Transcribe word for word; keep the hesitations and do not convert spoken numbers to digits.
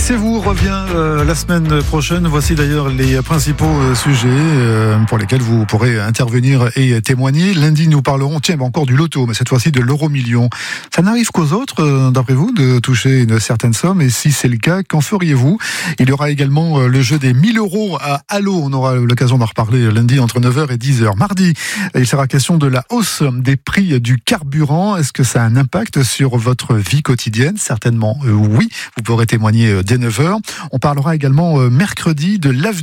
Connaissez-vous revient euh, la semaine prochaine. Voici d'ailleurs les principaux euh, sujets euh, pour lesquels vous pourrez intervenir et témoigner. Lundi, nous parlerons, tiens, encore du loto, mais cette fois-ci de l'euro million. Ça n'arrive qu'aux autres, euh, d'après vous, de toucher une certaine somme. Et si c'est le cas, qu'en feriez-vous? Il y aura également euh, le jeu des mille euros à Allo. On aura l'occasion d'en reparler lundi entre neuf heures et dix heures. Mardi, il sera question de la hausse des prix du carburant. Est-ce que ça a un impact sur votre vie quotidienne? Certainement euh, oui. Vous pourrez témoigner dès neuf heures. On parlera également mercredi de l'avenir